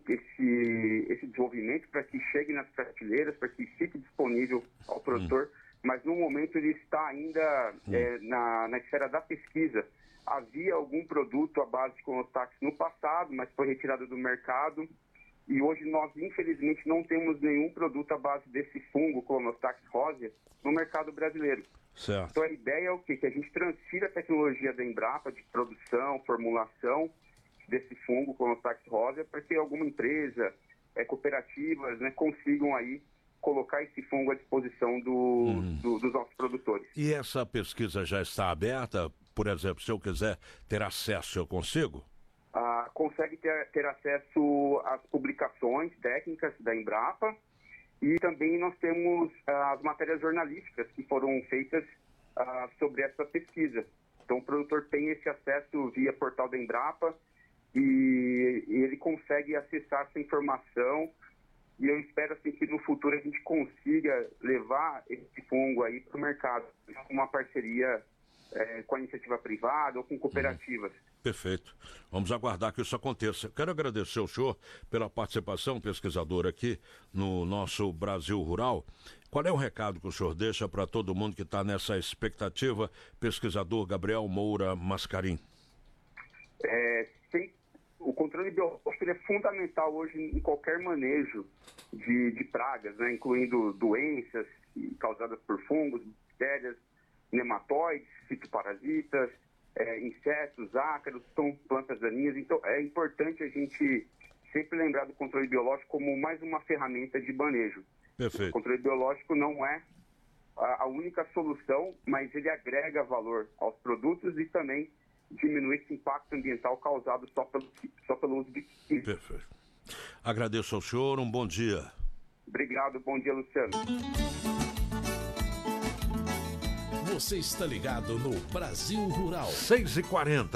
esse desenvolvimento para que chegue nas prateleiras, para que fique disponível ao produtor, mas no momento ele está ainda na esfera da pesquisa. Havia algum produto à base de Clonostax no passado, mas foi retirado do mercado. E hoje nós, infelizmente, não temos nenhum produto à base desse fungo, Clonostax rosea, no mercado brasileiro. Certo. Então a ideia é o quê? Que a gente transfira a tecnologia da Embrapa de produção, formulação desse fungo, Clonostax rosea, para que alguma empresa, cooperativas, né, consigam aí colocar esse fungo à disposição dos nossos produtores. E essa pesquisa já está aberta? Por exemplo, se eu quiser ter acesso, eu consigo? Consegue ter acesso às publicações técnicas da Embrapa e também nós temos as matérias jornalísticas que foram feitas sobre essa pesquisa. Então o produtor tem esse acesso via portal da Embrapa e ele consegue acessar essa informação e eu espero assim, que no futuro a gente consiga levar esse fungo aí para o mercado, uma parceria com a iniciativa privada ou com cooperativas. Perfeito. Vamos aguardar que isso aconteça. Quero agradecer ao senhor pela participação, pesquisador, aqui no nosso Brasil Rural. Qual é o recado que o senhor deixa para todo mundo que está nessa expectativa, pesquisador Gabriel Moura Mascarim? O controle biológico é fundamental hoje em qualquer manejo de pragas, né, incluindo doenças causadas por fungos, bactérias, nematóides, fitoparasitas, insetos, ácaros, são plantas daninhas. Então é importante a gente sempre lembrar do controle biológico como mais uma ferramenta de manejo. Perfeito. O controle biológico não é a única solução, mas ele agrega valor aos produtos e também diminui esse impacto ambiental causado só pelo uso de químicos. Perfeito. Agradeço ao senhor, um bom dia. Obrigado, bom dia, Luciano. Você está ligado no Brasil Rural. 6h40.